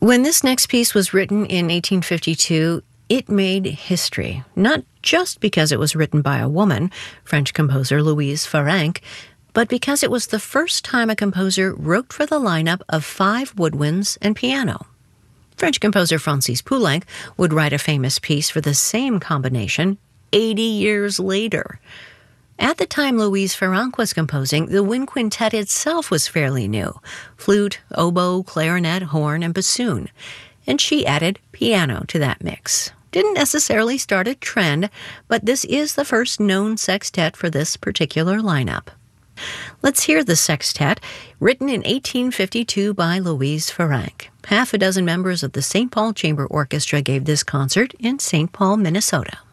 When this next piece was written in 1852, it made history, not just because it was written by a woman, French composer Louise Farrenc, but because it was the first time a composer wrote for the lineup of 5 woodwinds and piano. French composer Francis Poulenc would write a famous piece for the same combination 80 years later. At the time Louise Farrenc was composing, the wind quintet itself was fairly new: flute, oboe, clarinet, horn, and bassoon. And she added piano to that mix. Didn't necessarily start a trend, but this is the first known sextet for this particular lineup. Let's hear the sextet, written in 1852 by Louise Farrenc. Half a dozen members of the St. Paul Chamber Orchestra gave this concert in St. Paul, Minnesota.